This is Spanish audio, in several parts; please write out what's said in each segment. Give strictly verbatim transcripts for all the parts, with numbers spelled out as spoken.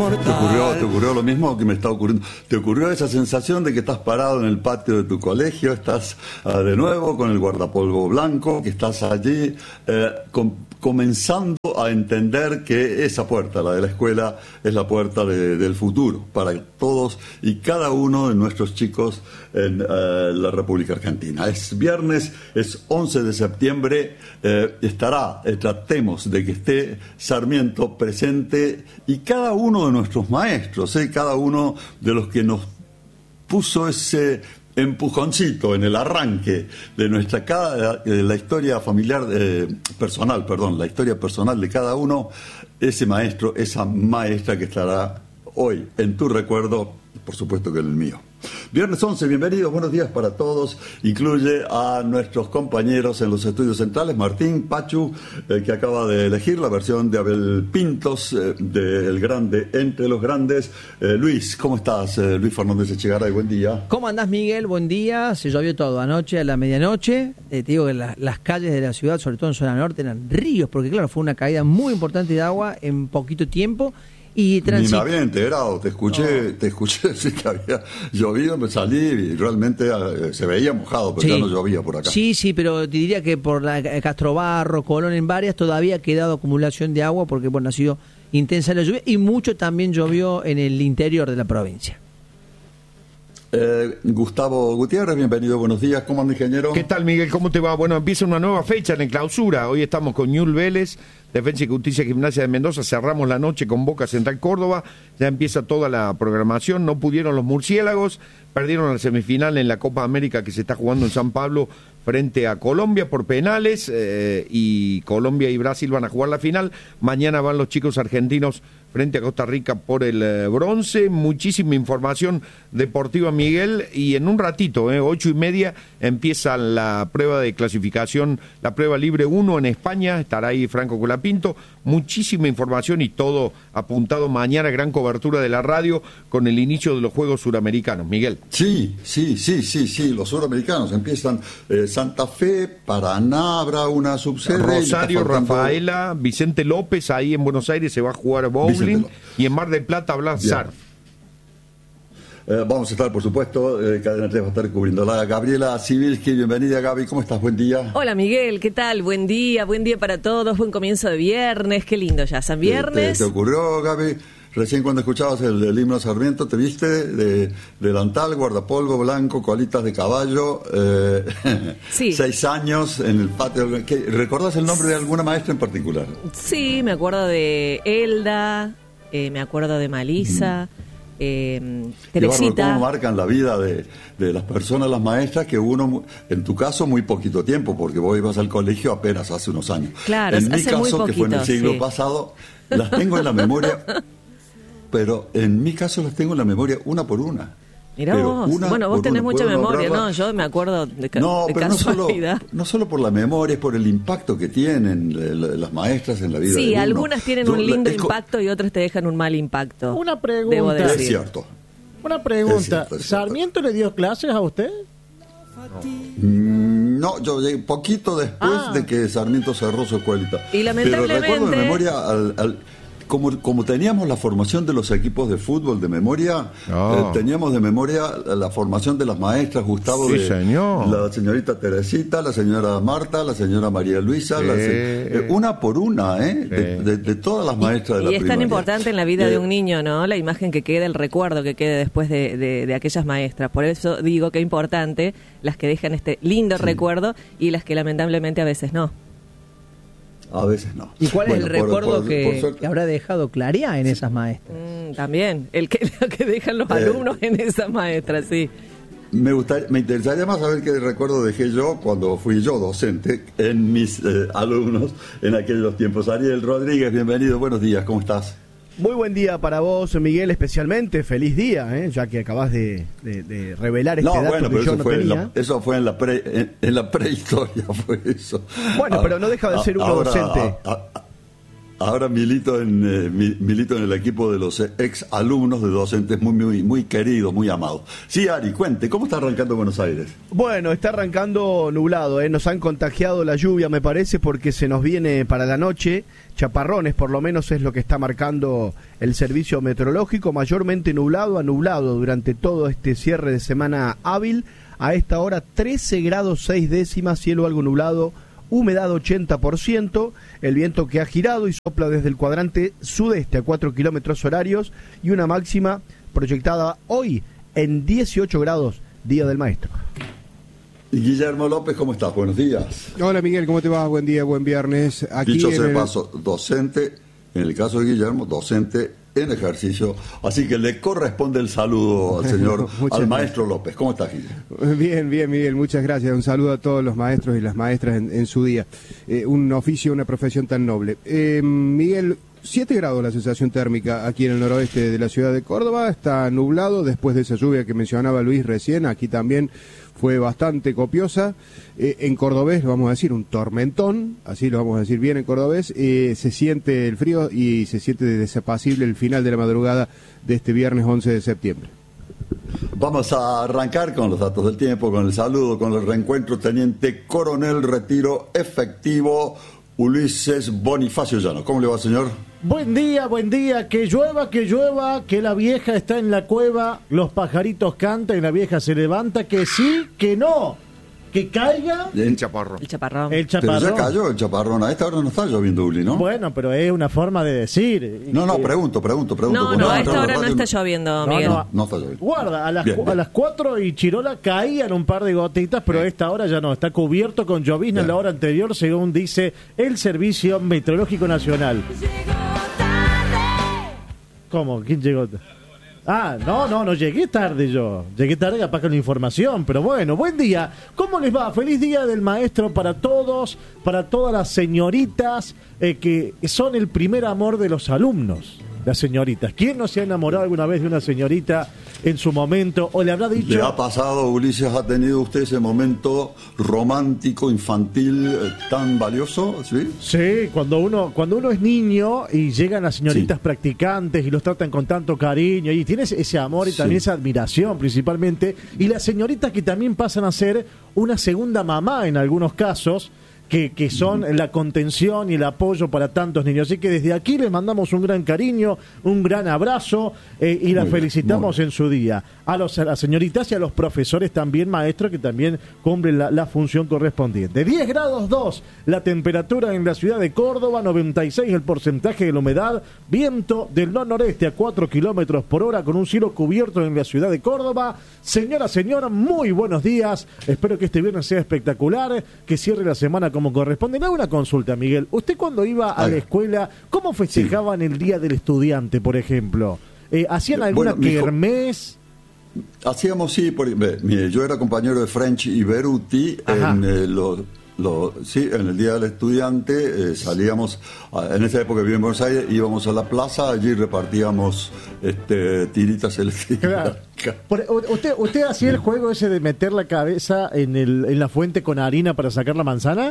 mortal. ¿Te ocurrió, ¿Te ocurrió lo mismo que me está ocurriendo? ¿Te ocurrió esa sensación de que estás parado en el patio de tu colegio, estás uh, de nuevo con el guardapolvo blanco, que estás allí eh, com- comenzando a entender que esa puerta, la de la escuela, es la puerta de, del futuro para todos y cada uno de nuestros chicos en uh, la República Argentina? Es viernes, es once de septiembre, eh, estará, eh, tratemos de que esté Sarmiento presente y cada uno de nuestros maestros, eh, cada uno de los que nos puso ese empujoncito en el arranque de nuestra cada, de la historia familiar eh, personal, perdón, la historia personal de cada uno, ese maestro, esa maestra que estará hoy en tu recuerdo, por supuesto que en el mío. Viernes once, bienvenidos, buenos días para todos. Incluye a nuestros compañeros en los estudios centrales, Martín Pachu, eh, que acaba de elegir la versión de Abel Pintos, eh, del grande entre los grandes. Eh, Luis, ¿cómo estás? Eh, Luis Fernández Echegaray, buen día. ¿Cómo andás, Miguel? Buen día. Se llovió todo anoche a la medianoche. Eh, te digo que la, las calles de la ciudad, sobre todo en zona norte, eran ríos, porque claro, fue una caída muy importante de agua en poquito tiempo. Y transit... Ni me había enterado, te escuché, no. te escuché decir que había llovido, me salí y realmente eh, se veía mojado, pero sí, ya no llovía por acá. Sí, sí, pero te diría que por la Castrobarro, Colón, en varias, todavía ha quedado acumulación de agua porque, bueno, ha sido intensa la lluvia y mucho también llovió en el interior de la provincia. Eh, Gustavo Gutiérrez, bienvenido, buenos días, ¿cómo anda, ingeniero? ¿Qué tal, Miguel? ¿Cómo te va? Bueno, empieza una nueva fecha en el clausura, hoy estamos con Ñul Vélez, Defensa y Justicia Gimnasia de Mendoza, cerramos la noche con Boca Central Córdoba, ya empieza toda la programación, no pudieron los murciélagos, perdieron la semifinal en la Copa América que se está jugando en San Pablo frente a Colombia por penales, eh, y Colombia y Brasil van a jugar la final, mañana van los chicos argentinos frente a Costa Rica por el eh, bronce. Muchísima información deportiva, Miguel, y en un ratito, eh, ocho y media, empieza la prueba de clasificación, la prueba libre uno en España, estará ahí Franco Colapinto, muchísima información y todo apuntado mañana, gran cobertura de la radio con el inicio de los Juegos Suramericanos, Miguel. Sí, sí, sí, sí, sí, los suramericanos empiezan eh, Santa Fe, Paraná, habrá una subsede. Rosario, Rafaela, Vicente López, ahí en Buenos Aires se va a jugar bowling. Y en Mar del Plata hablar surf. Eh, vamos a estar, por supuesto, eh, Cadena tres va a estar cubriéndola. Gabriela Sibilski, bienvenida, Gaby, ¿cómo estás? Buen día. Hola, Miguel, ¿qué tal? Buen día, buen día para todos, buen comienzo de viernes, qué lindo ya, San Viernes. ¿Te, te, te ocurrió, Gaby? Recién cuando escuchabas el, el himno Sarmiento, ¿te viste? De delantal, guardapolvo blanco, colitas de caballo, eh, sí. seis años en el patio. ¿Qué, ¿recordás el nombre de alguna maestra en particular? Sí, me acuerdo de Elda, eh, me acuerdo de Malisa, mm. eh, Teresita. ¿Cómo marcan la vida de, de las personas, las maestras, que uno, en tu caso, muy poquito tiempo, porque vos ibas al colegio apenas hace unos años. Claro, en mi hace caso, muy poquito, que fue en el siglo sí. pasado, las tengo en la memoria... Pero en mi caso las tengo en la memoria una por una. Mirá vos, bueno, vos tenés mucha memoria, ¿no? Yo me acuerdo de, ca- no, de pero casualidad. No solo, no solo por la memoria, es por el impacto que tienen las maestras en la vida sí, de uno. algunas tienen Yo, un lindo es, impacto y otras te dejan un mal impacto. Una pregunta. Es cierto. Una pregunta. Es cierto, es cierto. ¿Sarmiento le dio clases a usted? No, no yo llegué poquito después ah. de que Sarmiento cerró su escuelita. Y lamentablemente... Pero recuerdo de memoria al... al Como, como teníamos la formación de los equipos de fútbol de memoria, oh. eh, teníamos de memoria la formación de las maestras, Gustavo, sí, de señor. la señorita Teresita, la señora Marta, la señora María Luisa, sí. la se, eh, una por una, ¿eh? Sí. De, de, de todas las maestras y, de la y es primaria. tan importante en la vida eh, de un niño, ¿no? La imagen que quede, el recuerdo que quede después de, de, de aquellas maestras. Por eso digo que es importante las que dejan este lindo sí. recuerdo y las que lamentablemente a veces no. A veces no. ¿Y cuál bueno, es el por, recuerdo por, que, por que habrá dejado Claria en esas maestras? Mm, también, el que, lo que dejan los eh, alumnos en esas maestras, sí. Me gustaría, me interesaría más saber qué recuerdo dejé yo cuando fui yo docente en mis eh, alumnos en aquellos tiempos. Ariel Rodríguez, bienvenido, buenos días, ¿cómo estás? Muy buen día para vos, Miguel, especialmente. Feliz día, ¿eh? Ya que acabás de, de, de revelar este no, dato bueno, que pero yo eso no fue tenía. La, eso fue en la, pre, en, en la prehistoria, fue eso. Bueno, ahora, pero no deja de ser uno ahora, docente. A, a, Ahora milito en, eh, mi- milito en el equipo de los ex alumnos de docentes muy, muy, muy queridos, muy amados. Sí, Ari, cuente, ¿cómo está arrancando Buenos Aires? Bueno, está arrancando nublado, ¿eh? Nos han contagiado la lluvia, me parece, porque se nos viene para la noche, chaparrones por lo menos es lo que está marcando el servicio meteorológico, mayormente nublado a nublado durante todo este cierre de semana hábil. A esta hora trece grados seis décimas, cielo algo nublado, humedad ochenta por ciento, el viento que ha girado y sopla desde el cuadrante sudeste a cuatro kilómetros horarios y una máxima proyectada hoy en dieciocho grados, Día del Maestro. Y Guillermo López, ¿cómo estás? Buenos días. Hola Miguel, ¿cómo te va? Buen día, buen viernes. Aquí Dicho en sea de el- paso, docente, en el caso de Guillermo, docente en ejercicio, así que le corresponde el saludo al señor, Muchas al gracias. maestro López. ¿Cómo estás, Guillermo? Bien, bien, Miguel, muchas gracias. Un saludo a todos los maestros y las maestras en, en su día. Eh, un oficio, una profesión tan noble. Eh, Miguel, siete grados la sensación térmica aquí en el noroeste de la ciudad de Córdoba. Está nublado después de esa lluvia que mencionaba Luis recién. Aquí también fue bastante copiosa. Eh, en cordobés, lo vamos a decir, un tormentón, así lo vamos a decir bien en cordobés. Eh, se siente el frío y se siente desapacible el final de la madrugada de este viernes once de septiembre. Vamos a arrancar con los datos del tiempo, con el saludo, con el reencuentro. Teniente Coronel Retiro Efectivo Ulises Bonifacio Llano. ¿Cómo le va, señor? Buen día, buen día, que llueva, que llueva, que la vieja está en la cueva, los pajaritos cantan y la vieja se levanta, que sí, que no, que caiga El chaparro. El chaparrón. el Pero chaparrón. ya cayó el chaparrón. A esta hora no está lloviendo, Uli, ¿no? Bueno, pero es una forma de decir. No, no, Que- pregunto, pregunto, pregunto. No, Porque no, a entró esta la hora no radio y está lloviendo, No, Miguel. no. No está lloviendo. Guarda, a las, Bien, cu- bien. a las cuatro y Chirola caían un par de gotitas, pero a esta hora ya no, está cubierto con llovizna en la hora anterior, según dice el Servicio Meteorológico Nacional. ¿Cómo? ¿Quién llegó? Ah, no, no, no llegué tarde yo. Llegué tarde capaz con la información, pero bueno, buen día. ¿Cómo les va? Feliz día del maestro para todos, para todas las señoritas eh, que son el primer amor de los alumnos. Las señoritas. ¿Quién no se ha enamorado alguna vez de una señorita en su momento? O le habrá ¿Le ha dicho... pasado, Ulises, ha tenido usted ese momento romántico, infantil, eh, tan valioso? ¿Sí? Sí, cuando uno cuando uno es niño y llegan las señoritas Sí. practicantes y los tratan con tanto cariño y tienes ese amor y Sí. también esa admiración principalmente, y las señoritas que también pasan a ser una segunda mamá en algunos casos, que, que son la contención y el apoyo para tantos niños. Así que desde aquí les mandamos un gran cariño, un gran abrazo eh, y las Muy bien, felicitamos muy en su día. A, los, a las señoritas y a los profesores también, maestros, que también cumplen la, la función correspondiente. diez grados dos la temperatura en la ciudad de Córdoba, noventa y seis el porcentaje de la humedad, viento del nor-noreste a cuatro kilómetros por hora con un cielo cubierto en la ciudad de Córdoba. Señora, señora, muy buenos días. Espero que este viernes sea espectacular, que cierre la semana como corresponde. Me hago una consulta, Miguel. ¿Usted cuando iba a Ay. la escuela, cómo festejaban el Día del Estudiante, por ejemplo? Eh, ¿Hacían alguna Bueno, mijo, kermés? Hacíamos, sí, por- ve, mire, yo era compañero de French y Beruti Ajá. en eh, los... Lo, sí, en el Día del Estudiante eh, salíamos, a- en esa época vivía en Buenos Aires, íbamos a la plaza, allí repartíamos este, tiritas eléctricas. Claro. Por- u- ¿Usted, ¿Usted hacía el juego ese de meter la cabeza en, el, en la fuente con harina para sacar la manzana?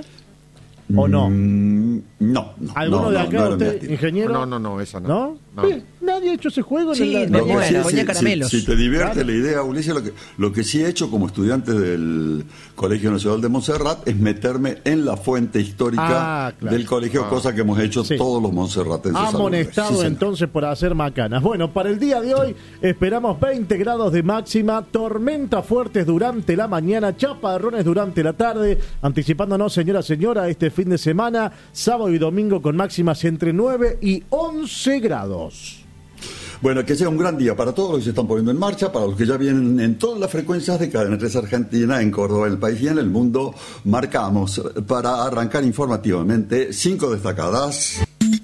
¿O no? Mm, no, no. ¿Alguno no, de no, acá, no era mi usted, estilo. ingeniero? No, no, no, esa no. ¿No? No. Sí, nadie ha hecho ese juego. Sí, en me la, Lo que muero, sí, ponía si- caramelos. Si, si te divierte Claro. la idea, Ulises, lo que, lo que sí he hecho como estudiante del Colegio Nacional de Montserrat es meterme en la fuente histórica Ah, claro. del colegio, Ah. cosa que hemos hecho Sí. todos los monserratenses. alguna vez. amonestado Sí, señor. entonces por hacer macanas. Bueno, para el día de hoy esperamos veinte grados de máxima, tormentas fuertes durante la mañana, chaparrones durante la tarde, anticipándonos, señora, señora, este fin de semana, sábado y domingo con máximas entre nueve y once grados. Bueno, que sea un gran día para todos los que se están poniendo en marcha, para los que ya vienen en todas las frecuencias de Cadena tres Argentina, en Córdoba, en el país y en el mundo. Marcamos para arrancar informativamente cinco destacadas.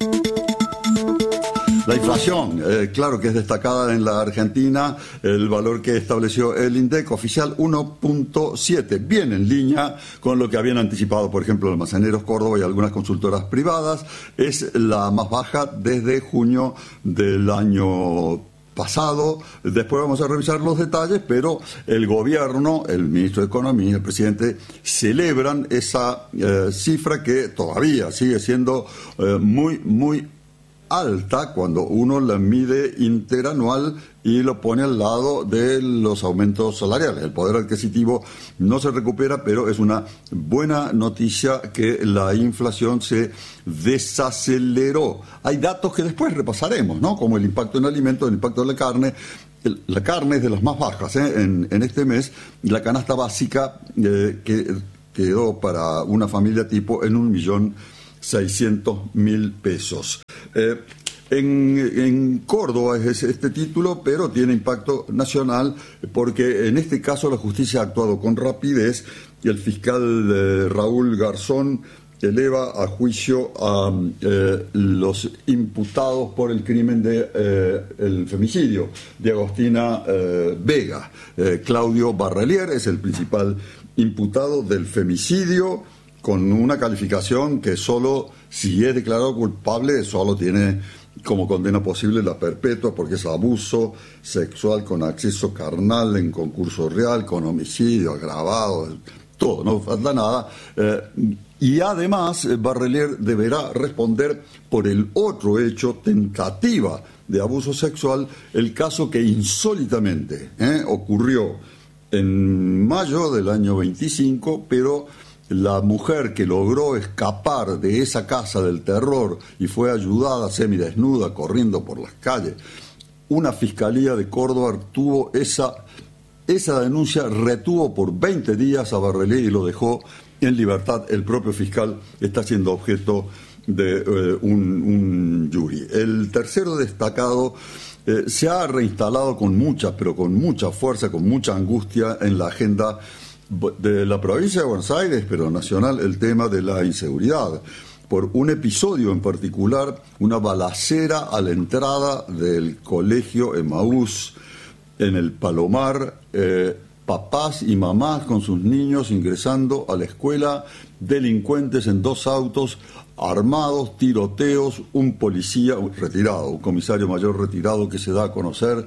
La inflación, eh, claro que es destacada en la Argentina, el valor que estableció el INDEC oficial uno punto siete, bien en línea con lo que habían anticipado, por ejemplo, Almaceneros Córdoba y algunas consultoras privadas, es la más baja desde junio del año pasado. Después vamos a revisar los detalles, pero el gobierno, el ministro de Economía, el presidente, celebran esa eh, cifra que todavía sigue siendo eh, muy, muy alta cuando uno la mide interanual y lo pone al lado de los aumentos salariales. El poder adquisitivo no se recupera, pero es una buena noticia que la inflación se desaceleró. Hay datos que después repasaremos, ¿no? Como el impacto en alimentos, el impacto en la carne. El, la carne es de las más bajas ¿eh? en, en este mes. La canasta básica eh, que quedó para una familia tipo en un millón seiscientos mil pesos. Eh, en, en Córdoba es este título, pero tiene impacto nacional porque en este caso la justicia ha actuado con rapidez y el fiscal eh, Raúl Garzón eleva a juicio a eh, los imputados por el crimen de eh, el femicidio de Agostina eh, Vega. Eh, Claudio Barrelier es el principal imputado del femicidio, con una calificación que solo, si es declarado culpable, solo tiene como condena posible la perpetua, porque es abuso sexual con acceso carnal en concurso real, con homicidio agravado, todo, no falta nada. Eh, y además, Barrelier deberá responder por el otro hecho, tentativa de abuso sexual, el caso que insólitamente eh, ocurrió en mayo del año veinticinco, pero la mujer que logró escapar de esa casa del terror y fue ayudada semidesnuda corriendo por las calles, una fiscalía de Córdoba tuvo esa, esa denuncia, retuvo por veinte días a Barrelier y lo dejó en libertad. El propio fiscal está siendo objeto de eh, un, un jury. El tercero destacado eh, se ha reinstalado con mucha, pero con mucha fuerza, con mucha angustia en la agenda de la provincia de Buenos Aires, pero nacional, el tema de la inseguridad, por un episodio en particular, una balacera a la entrada del colegio Emaús en el Palomar, eh, papás y mamás con sus niños ingresando a la escuela, delincuentes en dos autos, armados, tiroteos, un policía retirado, un comisario mayor retirado que se da a conocer,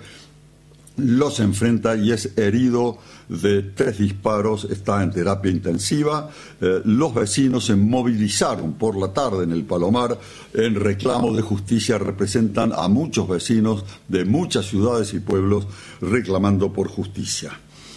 los enfrenta y es herido de tres disparos, está en terapia intensiva. Eh, los vecinos se movilizaron por la tarde en el Palomar en reclamo de justicia, representan a muchos vecinos de muchas ciudades y pueblos reclamando por justicia.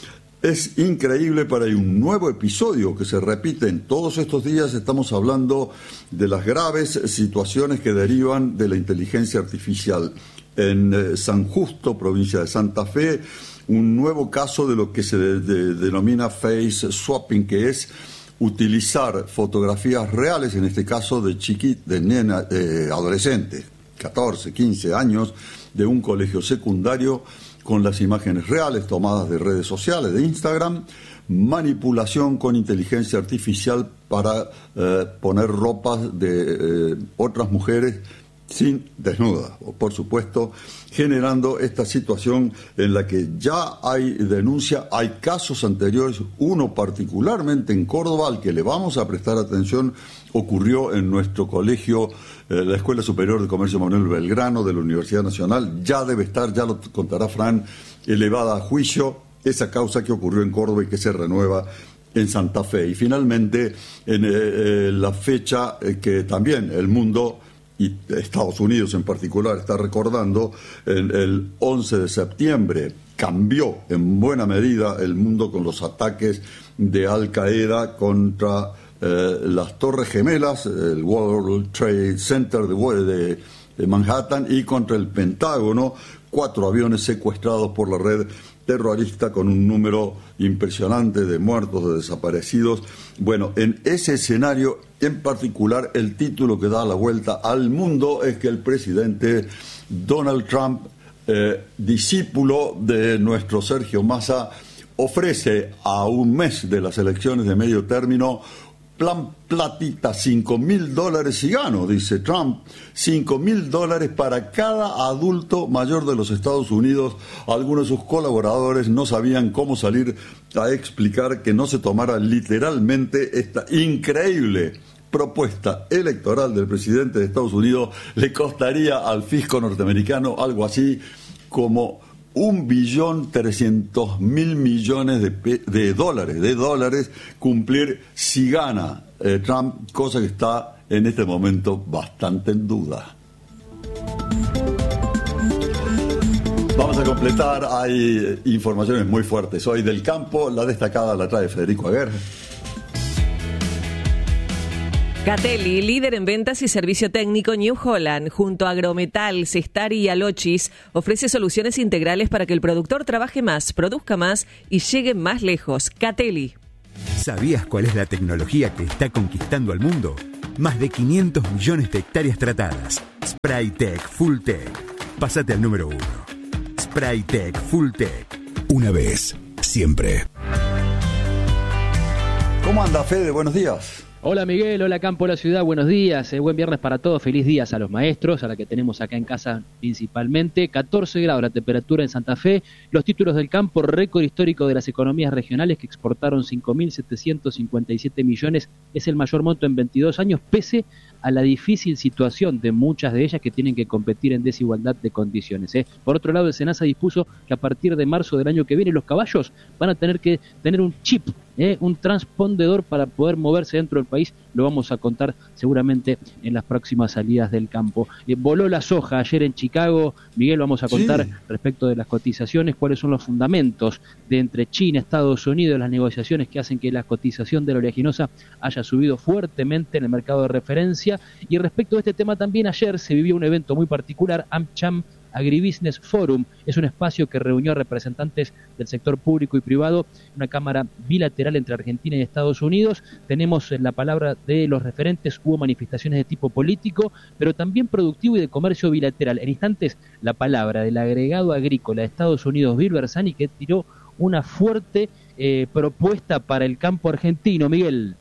Es increíble, pero hay un nuevo episodio que se repite en todos estos días. Estamos hablando de las graves situaciones que derivan de la inteligencia artificial. En eh, San Justo, provincia de Santa Fe, un nuevo caso de lo que se de, de, denomina face swapping, que es utilizar fotografías reales, en este caso de chiquit, de nena, de adolescentes, catorce, quince años, de un colegio secundario, con las imágenes reales tomadas de redes sociales, de Instagram, manipulación con inteligencia artificial para eh, poner ropas de eh, otras mujeres sin desnuda, por supuesto, generando esta situación en la que ya hay denuncia, hay casos anteriores, uno particularmente en Córdoba al que le vamos a prestar atención, ocurrió en nuestro colegio, eh, la Escuela Superior de Comercio Manuel Belgrano de la Universidad Nacional, ya debe estar, ya lo contará Fran, elevada a juicio, esa causa que ocurrió en Córdoba y que se renueva en Santa Fe. Y finalmente, en eh, eh, la fecha eh, que también el mundo y Estados Unidos en particular está recordando, el, el once de septiembre cambió en buena medida el mundo con los ataques de Al Qaeda contra eh, las Torres Gemelas, el World Trade Center de, de, de Manhattan, y contra el Pentágono, cuatro aviones secuestrados por la red terrorista con un número impresionante de muertos, de desaparecidos. Bueno, en ese escenario en particular, el título que da la vuelta al mundo es que el presidente Donald Trump, eh, discípulo de nuestro Sergio Massa, ofrece a un mes de las elecciones de medio término plan platita, cinco mil dólares si gano, dice Trump, cinco mil dólares para cada adulto mayor de los Estados Unidos. Algunos de sus colaboradores no sabían cómo salir a explicar que no se tomara literalmente esta increíble propuesta electoral del presidente de Estados Unidos. Le costaría al fisco norteamericano algo así como un billón trescientos mil millones de, pe- de dólares, de dólares cumplir si gana eh, Trump, cosa que está en este momento bastante en duda. Vamos a completar, hay informaciones muy fuertes hoy del campo, la destacada la trae Federico Aguer. Catelli, líder en ventas y servicio técnico New Holland, junto a Agrometal, Cestari y Alochis, ofrece soluciones integrales para que el productor trabaje más, produzca más y llegue más lejos. Catelli. ¿Sabías cuál es la tecnología que está conquistando al mundo? Más de quinientos millones de hectáreas tratadas. Spraytec Fulltech. Pásate al número uno. Spraytec Fulltech. Una vez, siempre. ¿Cómo anda, Fede? Buenos días. Hola Miguel, hola Campo, la ciudad, buenos días, eh, buen viernes para todos, feliz días a los maestros, a la que tenemos acá en casa principalmente, catorce grados la temperatura en Santa Fe, los títulos del campo, récord histórico de las economías regionales que exportaron cinco mil setecientos cincuenta y siete millones, es el mayor monto en veintidós años, pese a la difícil situación de muchas de ellas que tienen que competir en desigualdad de condiciones. ¿eh? Por otro lado, el SENASA dispuso que a partir de marzo del año que viene los caballos van a tener que tener un chip, ¿eh? un transpondedor para poder moverse dentro del país. Lo vamos a contar seguramente en las próximas salidas del campo. Eh, voló la soja ayer en Chicago. Miguel, vamos a contar sí. respecto de las cotizaciones, cuáles son los fundamentos de entre China, Estados Unidos, las negociaciones que hacen que la cotización de la oleaginosa haya subido fuertemente en el mercado de referencia. Y respecto a este tema también ayer se vivió un evento muy particular, AmCham Agribusiness Forum, es un espacio que reunió a representantes del sector público y privado, una cámara bilateral entre Argentina y Estados Unidos. Tenemos la palabra de los referentes, hubo manifestaciones de tipo político, pero también productivo y de comercio bilateral. En instantes, la palabra del agregado agrícola de Estados Unidos, Bill Bersani, que tiró una fuerte eh, propuesta para el campo argentino. Miguel.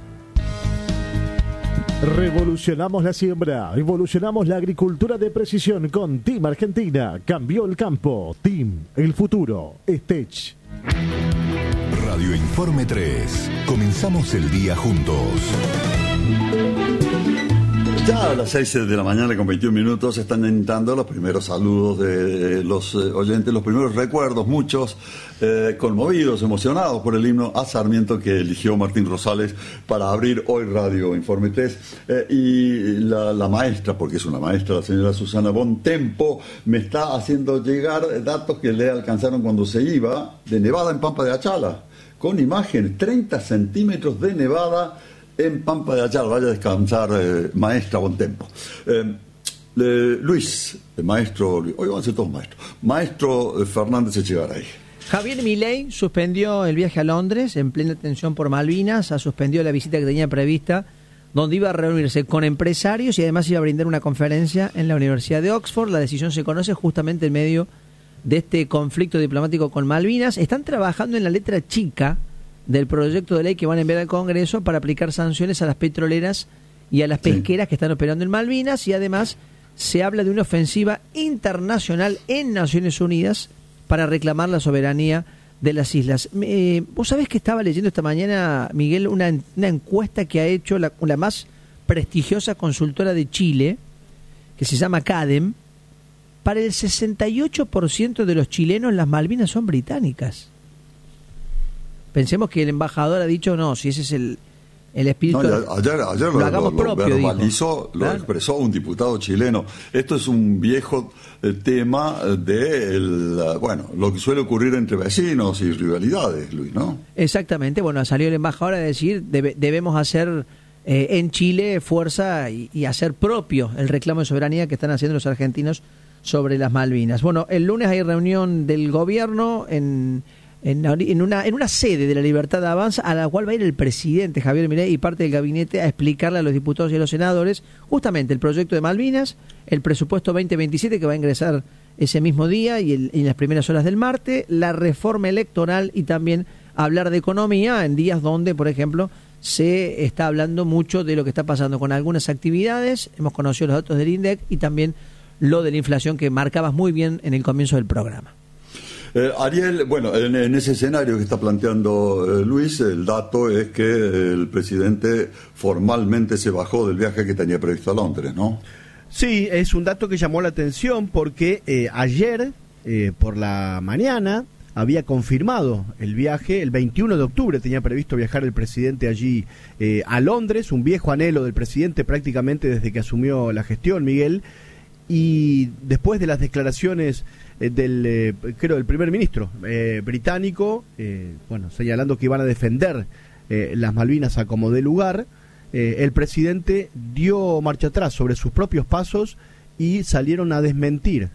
Revolucionamos la siembra, evolucionamos la agricultura de precisión con Team Argentina. Cambió el campo. Team, el futuro. Stech. Radio Informe tres. Comenzamos el día juntos. Ya a las seis de la mañana con veintiún minutos están entrando los primeros saludos de los eh, oyentes, los primeros recuerdos, muchos eh, conmovidos, emocionados por el himno a Sarmiento que eligió Martín Rosales para abrir hoy Radio Informe tres. Eh, y la, la maestra, porque es una maestra, la señora Susana Bontempo, me está haciendo llegar datos que le alcanzaron cuando se iba de nevada en Pampa de Achala, con imágenes, treinta centímetros de nevada en Pampa de Achala. Vaya a descansar, eh, maestra Bontempo. Eh, eh, Luis, el maestro, hoy van a ser todos maestros, maestro eh, Fernández Echegaray. Javier Milei suspendió el viaje a Londres en plena tensión por Malvinas, ha suspendido la visita que tenía prevista, donde iba a reunirse con empresarios y además iba a brindar una conferencia en la Universidad de Oxford. La decisión se conoce justamente en medio de este conflicto diplomático con Malvinas. Están trabajando en la letra chica del proyecto de ley que van a enviar al Congreso para aplicar sanciones a las petroleras y a las pesqueras sí. que están operando en Malvinas, y además se habla de una ofensiva internacional en Naciones Unidas para reclamar la soberanía de las islas. Eh, Vos sabés que estaba leyendo esta mañana, Miguel, una, una encuesta que ha hecho la, la más prestigiosa consultora de Chile, que se llama CADEM. Para el sesenta y ocho por ciento de los chilenos las Malvinas son británicas. Pensemos que el embajador ha dicho, no, si ese es el, el espíritu... No, ayer ayer lo, lo, hagamos lo, lo propio, verbalizó, lo ¿verdad? expresó un diputado chileno. Esto es un viejo eh, tema de, el, bueno, lo que suele ocurrir entre vecinos y rivalidades, Luis, ¿no? Exactamente. Bueno, salió el embajador a decir, debe, debemos hacer eh, en Chile fuerza y, y hacer propio el reclamo de soberanía que están haciendo los argentinos sobre las Malvinas. Bueno, el lunes hay reunión del gobierno en... En, en, una, en una sede de la Libertad Avanza, a la cual va a ir el presidente Javier Milei y parte del gabinete a explicarle a los diputados y a los senadores justamente el proyecto de Malvinas, el presupuesto veinte veintisiete que va a ingresar ese mismo día y, el, y en las primeras horas del martes, la reforma electoral y también hablar de economía en días donde, por ejemplo, se está hablando mucho de lo que está pasando con algunas actividades. Hemos conocido los datos del INDEC y también lo de la inflación que marcabas muy bien en el comienzo del programa. Eh, Ariel, bueno, en, en ese escenario que está planteando eh, Luis, el dato es que el presidente formalmente se bajó del viaje que tenía previsto a Londres, ¿no? Sí, es un dato que llamó la atención porque eh, ayer eh, por la mañana había confirmado el viaje. El veintiuno de octubre tenía previsto viajar el presidente allí eh, a Londres, un viejo anhelo del presidente prácticamente desde que asumió la gestión, Miguel. Y después de las declaraciones eh, del, eh, creo, del primer ministro eh, británico, eh, bueno, señalando que iban a defender eh, las Malvinas a como dé lugar, eh, el presidente dio marcha atrás sobre sus propios pasos y salieron a desmentir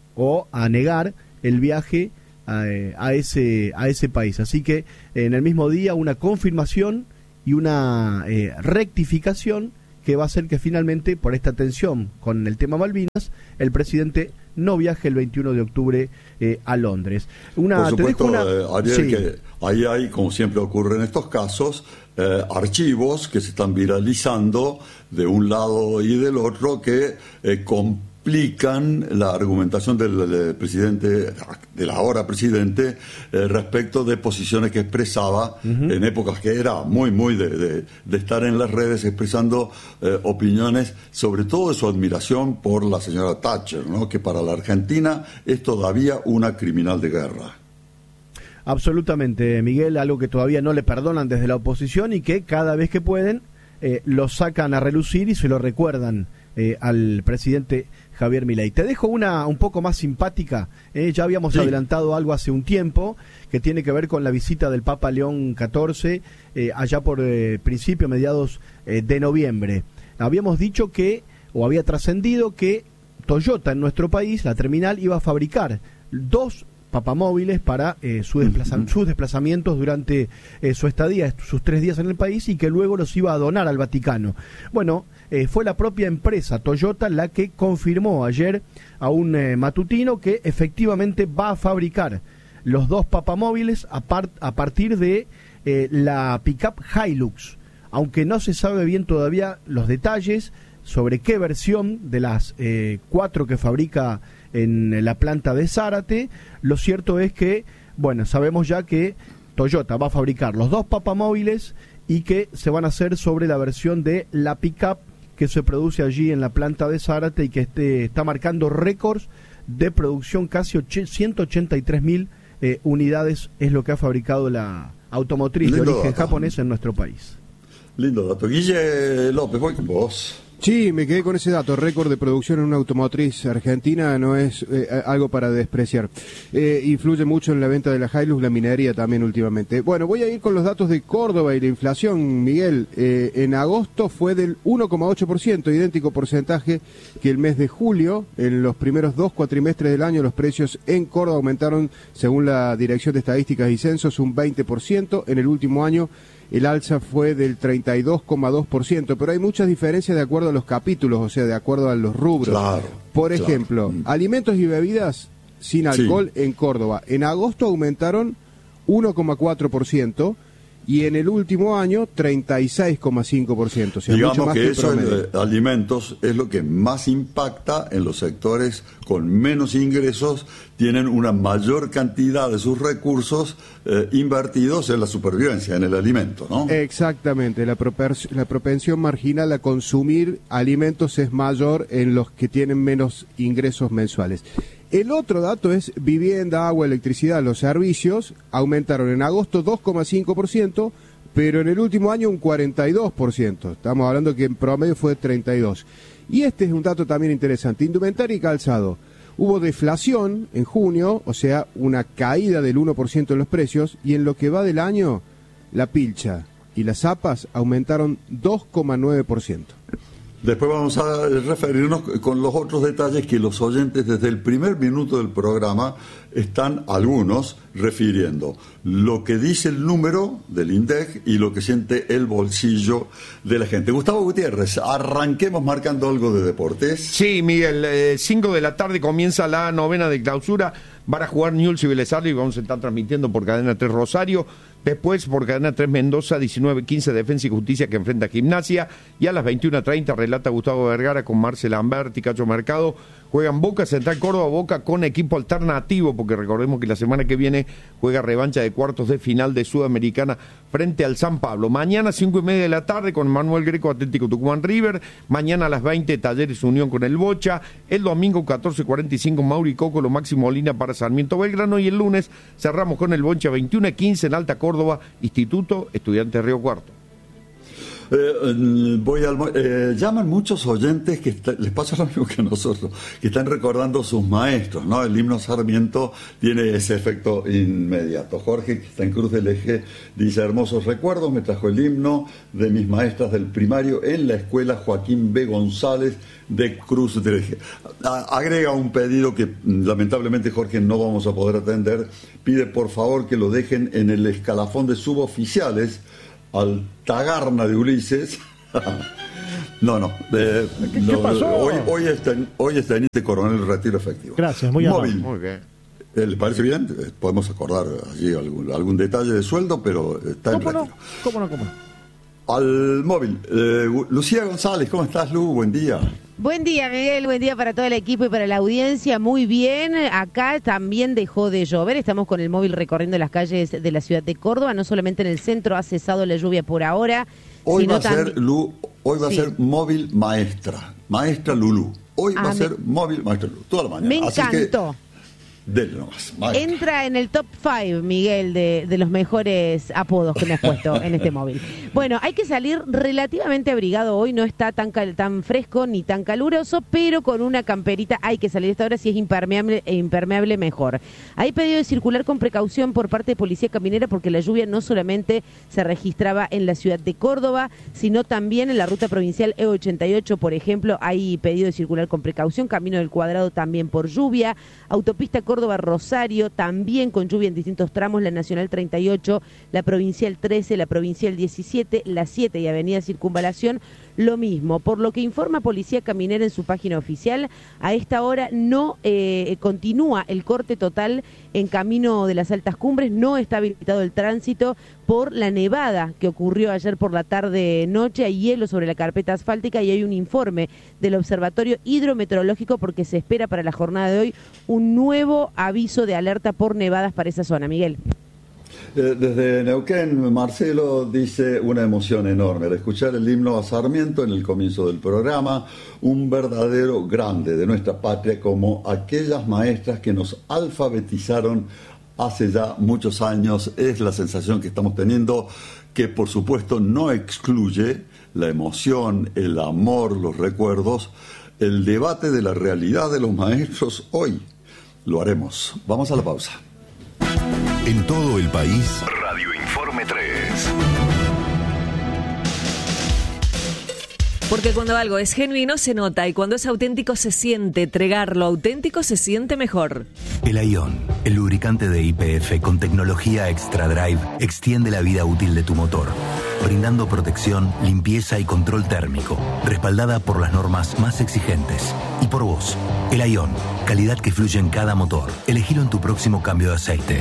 o a negar el viaje a, a ese a ese país. Así que en el mismo día una confirmación y una eh, rectificación que va a hacer que finalmente, por esta tensión con el tema Malvinas, el presidente no viaje el veintiuno de octubre eh, a Londres. Una, por supuesto, te dejo una... eh, Ariel, sí. que ahí hay, como siempre ocurre en estos casos, eh, archivos que se están viralizando de un lado y del otro que eh, con explican la argumentación del, del presidente, del ahora presidente, eh, respecto de posiciones que expresaba uh-huh. en épocas que era muy, muy de, de, de estar en las redes expresando eh, opiniones, sobre todo de su admiración por la señora Thatcher, ¿no? Que para la Argentina es todavía una criminal de guerra. Absolutamente, Miguel, algo que todavía no le perdonan desde la oposición y que cada vez que pueden eh, lo sacan a relucir y se lo recuerdan eh, al presidente Javier Milei. Te dejo una un poco más simpática, eh, ya habíamos sí. adelantado algo hace un tiempo que tiene que ver con la visita del Papa León catorce eh, allá por eh, principio, mediados eh, de noviembre. Habíamos dicho que, o había trascendido que Toyota en nuestro país, la terminal, iba a fabricar dos papamóviles para eh, su desplaza- uh-huh. sus desplazamientos durante eh, su estadía, sus tres días en el país, y que luego los iba a donar al Vaticano. Bueno, eh, fue la propia empresa Toyota la que confirmó ayer a un eh, matutino que efectivamente va a fabricar los dos papamóviles a, par- a partir de eh, la pickup Hilux, aunque no se sabe bien todavía los detalles sobre qué versión de las eh, cuatro que fabrica en la planta de Zárate. Lo cierto es que, bueno, sabemos ya que Toyota va a fabricar los dos papamóviles y que se van a hacer sobre la versión de la pickup que se produce allí en la planta de Zárate y que este, está marcando récords de producción, casi ciento ochenta y tres mil eh, unidades es lo que ha fabricado la automotriz Lindo de origen dato. japonés en nuestro país. Lindo dato. Guille López, voy con vos. Sí, me quedé con ese dato. Récord de producción en una automotriz argentina no es eh, algo para despreciar. Eh, influye mucho en la venta de la Hilux, la minería también últimamente. Bueno, voy a ir con los datos de Córdoba y la inflación, Miguel. Eh, en agosto fue del uno coma ocho por ciento, idéntico porcentaje que el mes de julio. En los primeros dos cuatrimestres del año los precios en Córdoba aumentaron, según la Dirección de Estadísticas y Censos, un veinte por ciento. En el último año el alza fue del treinta y dos coma dos por ciento, pero hay muchas diferencias de acuerdo a los capítulos, o sea, de acuerdo a los rubros. Claro, Por claro. ejemplo, mm. alimentos y bebidas sin alcohol sí. en Córdoba. En agosto aumentaron uno coma cuatro por ciento y en el último año treinta y seis coma cinco por ciento. O sea, digamos mucho más que, que eso de alimentos es lo que más impacta en los sectores con menos ingresos, tienen una mayor cantidad de sus recursos eh, invertidos en la supervivencia, en el alimento, ¿no? Exactamente, la, propers- la propensión marginal a consumir alimentos es mayor en los que tienen menos ingresos mensuales. El otro dato es vivienda, agua, electricidad, los servicios aumentaron en agosto dos coma cinco por ciento, pero en el último año un cuarenta y dos por ciento. Estamos hablando que en promedio fue treinta y dos por ciento. Y este es un dato también interesante, indumentaria y calzado. Hubo deflación en junio, o sea, una caída del uno por ciento en los precios, y en lo que va del año, la pilcha y las zapas aumentaron dos coma nueve por ciento. Después vamos a referirnos con los otros detalles que los oyentes desde el primer minuto del programa están algunos refiriendo. Lo que dice el número del INDEC y lo que siente el bolsillo de la gente. Gustavo Gutiérrez, arranquemos marcando algo de deportes. Sí, Miguel, cinco de la tarde comienza la novena de clausura. Van a jugar Newell's y Vélez Sarsfield y vamos a estar transmitiendo por Cadena tres Rosario. Después por Cadena tres Mendoza, diecinueve quince Defensa y Justicia que enfrenta a Gimnasia. Y a las veintiuno treinta relata Gustavo Vergara con Marcel Lamberti, Cacho Mercado. Juegan Boca, Central Córdoba, Boca con equipo alternativo, porque recordemos que la semana que viene juega revancha de cuartos de final de Sudamericana frente al San Pablo. Mañana cinco y media de la tarde con Manuel Greco, Atlético Tucumán River. Mañana a las veinte, Talleres Unión con el Bocha. El domingo catorce cuarenta y cinco, Mauri Cocolo, Máximo Molina para Sarmiento Belgrano. Y el lunes cerramos con el Bocha veintiuno quince en Alta Córdoba, Instituto Estudiantes Río Cuarto. Eh, voy al, eh, llaman muchos oyentes que está, les pasa lo mismo que a nosotros, que están recordando sus maestros, ¿no? El himno Sarmiento tiene ese efecto inmediato. Jorge, que está en Cruz del Eje, dice: hermosos recuerdos, me trajo el himno de mis maestras del primario en la escuela Joaquín B. González de Cruz del Eje. A, agrega un pedido que lamentablemente, Jorge, no vamos a poder atender. Pide por favor que lo dejen en el escalafón de suboficiales al Tagarna de Ulises. no, no. Eh, ¿Qué, no ¿Qué pasó? Hoy, hoy, es ten, hoy es teniente coronel retiro efectivo. Gracias, muy móvil. Muy bien. Eh, ¿Le parece bien? Eh, podemos acordar allí algún, algún detalle de sueldo, pero está en ¿Cómo retiro. no? ¿Cómo no? ¿Cómo no? Al móvil. Eh, Lucía González, ¿cómo estás, Lu? Buen día. Buen día, Miguel, buen día para todo el equipo y para la audiencia. Muy bien, acá también dejó de llover, estamos con el móvil recorriendo las calles de la ciudad de Córdoba, no solamente en el centro ha cesado la lluvia por ahora. Hoy sino va a ser, también... Lu, hoy va sí. a ser móvil maestra, maestra Lulú. Hoy ah, va a me... ser móvil maestra Lulú, toda la mañana. Me Así encantó. Que, dele nomás, maestra. Entra en el top cinco, Miguel, de, de los mejores apodos que me has puesto en este móvil. Bueno, hay que salir relativamente abrigado hoy, no está tan cal, tan fresco ni tan caluroso, pero con una camperita hay que salir a esta hora, si es impermeable, e impermeable mejor. Hay pedido de circular con precaución por parte de Policía Caminera porque la lluvia no solamente se registraba en la ciudad de Córdoba, sino también en la ruta provincial E ochenta y ocho, por ejemplo, hay pedido de circular con precaución, Camino del Cuadrado también por lluvia, autopista Córdoba-Rosario, también con lluvia en distintos tramos, la Nacional treinta y ocho, la Provincial trece, la Provincial diecisiete, la siete y Avenida Circunvalación, lo mismo. Por lo que informa Policía Caminera en su página oficial, a esta hora no eh, continúa el corte total en Camino de las Altas Cumbres, no está habilitado el tránsito por la nevada que ocurrió ayer por la tarde-noche, hay hielo sobre la carpeta asfáltica y hay un informe del Observatorio Hidrometeorológico porque se espera para la jornada de hoy un nuevo aviso de alerta por nevadas para esa zona. Miguel. Eh, desde Neuquén, Marcelo dice: una emoción enorme al escuchar el himno a Sarmiento en el comienzo del programa, un verdadero grande de nuestra patria, como aquellas maestras que nos alfabetizaron hace ya muchos años. Es la sensación que estamos teniendo, que por supuesto no excluye la emoción, el amor, los recuerdos, el debate de la realidad de los maestros hoy. Lo haremos. Vamos a la pausa. En todo el país, Radio Informe tres. Porque cuando algo es genuino se nota y cuando es auténtico se siente. Tregar lo auténtico se siente mejor. El Aion, el lubricante de Y P F con tecnología Extra Drive, extiende la vida útil de tu motor, brindando protección, limpieza y control térmico, respaldada por las normas más exigentes. Y por vos, el Aion, calidad que fluye en cada motor. Elegilo en tu próximo cambio de aceite.